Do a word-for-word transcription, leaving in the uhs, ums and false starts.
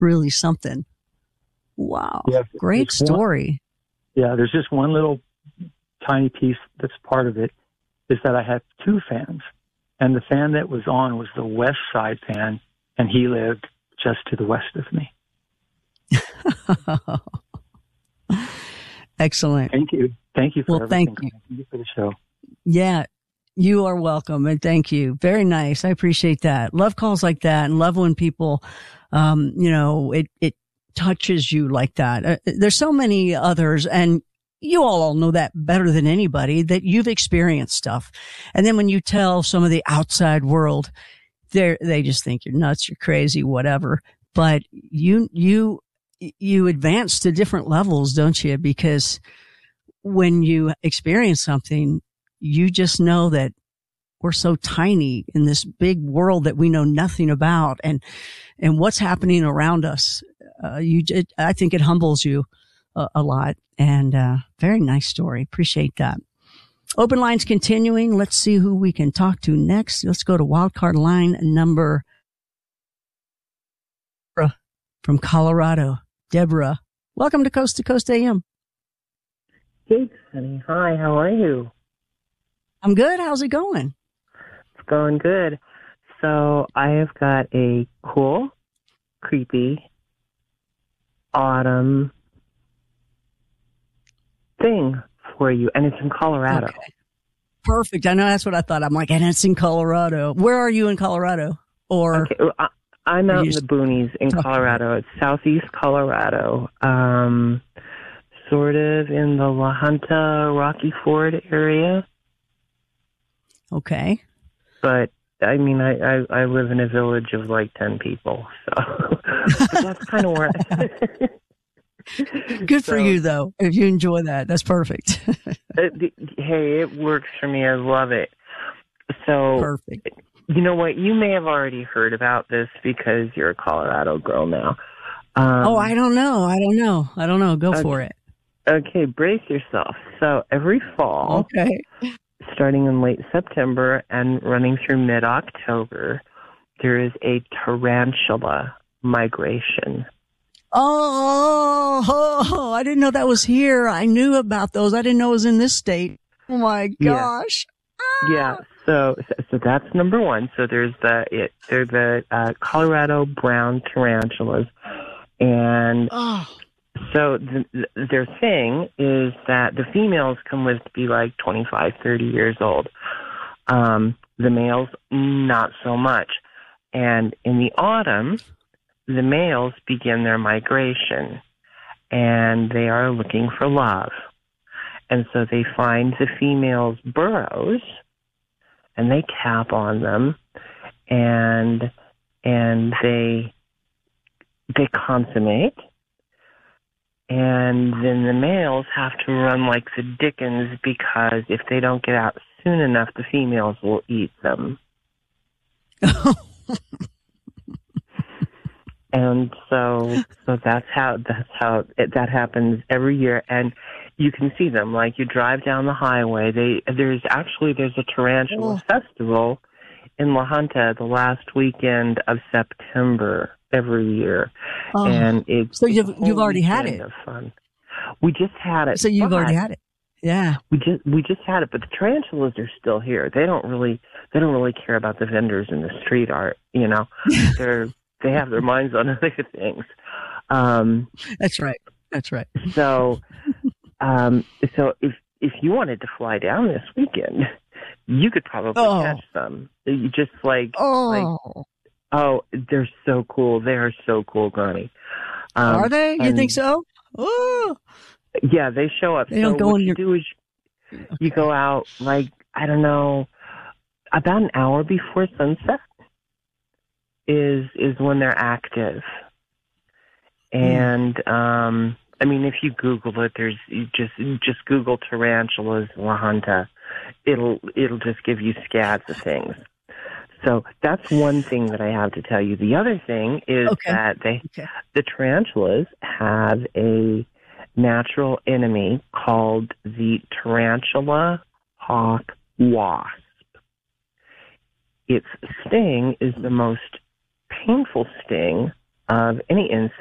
really something. Wow. Yeah, Great story. One, yeah, there's just one little tiny piece that's part of it, is that I had two fans. And the fan that was on was the west side fan, and he lived just to the west of me. Excellent. Thank you. Thank you for well, everything. Thank you. Thank you for the show. Yeah, you are welcome, and thank you. Very nice. I appreciate that. Love calls like that, and love when people, um, you know, it, it touches you like that. Uh, there's so many others, and you all, all know that better than anybody, that you've experienced stuff. And then when you tell some of the outside world, they they just think you're nuts, you're crazy, whatever. But you, you, you advance to different levels, don't you? Because when you experience something, you just know that we're so tiny in this big world that we know nothing about, and, and what's happening around us. Uh, you, it, I think it humbles you a, a lot, and, uh, very nice story. Appreciate that. Open lines continuing. Let's see who we can talk to next. Let's go to wildcard line number from Colorado. Deborah, welcome to Coast to Coast A M. Hey, honey. Hi, how are you? I'm good. How's it going? It's going good. So I have got a cool, creepy, autumn thing for you, and it's in Colorado. Okay. Perfect. I know that's what I thought. I'm like, and it's in Colorado. Where are you in Colorado? Or okay, well, I, I'm out in the boonies in Colorado. It's southeast Colorado, um, sort of in the La Junta, Rocky Ford area. Okay. But I mean, I, I, I live in a village of like ten people, so but that's kind of where. I Good so, for you, though. If you enjoy that, that's perfect. it, hey, it works for me. I love it. So perfect. You know what? You may have already heard about this because you're a Colorado girl now. Um, oh, I don't know. I don't know. I don't know. Go okay, for it. Okay, brace yourself. So every fall, okay, starting in late September and running through mid-October, there is a tarantula migration. Oh, oh, oh, I didn't know that was here. I knew about those. I didn't know it was in this state. Oh, my gosh. Yeah. yeah. So, so that's number one. So there's the it, they're the uh, Colorado brown tarantulas, and oh. so the, the, their thing is that the females can live to be like twenty-five, thirty years old. Um, the males, not so much. And in the autumn, the males begin their migration, and they are looking for love. And so they find the females' burrows, and they tap on them, and and they they consummate, and then the males have to run like the dickens, because if they don't get out soon enough, the females will eat them. And so, so that's how that's how it, that happens every year, and you can see them. Like you drive down the highway. They there's actually there's a tarantula oh. festival in La Junta the last weekend of September every year, oh. and it's so you've you've already had it. Of fun. We just had it. So you've already had it. Yeah. We just we just had it, but the tarantulas are still here. They don't really they don't really care about the vendors in the street art. You know, they're they have their minds on other things. Um, That's right. That's right. So, um, so if if you wanted to fly down this weekend, you could probably oh. catch some. You just like, oh, like, oh, they're so cool. They are so cool, Connie. Um, are they? You and, think so? Oh, yeah, they show up. They so don't go what in you your... do is okay. you go out like I don't know, about an hour before sunset. Is is when they're active, and mm. um, I mean, if you Google it, there's you just just Google tarantulas La Junta, it'll it'll just give you scads of things. So that's one thing that I have to tell you. The other thing is okay. that they okay. the tarantulas have a natural enemy called the tarantula hawk wasp. Its sting is the most painful sting of any insect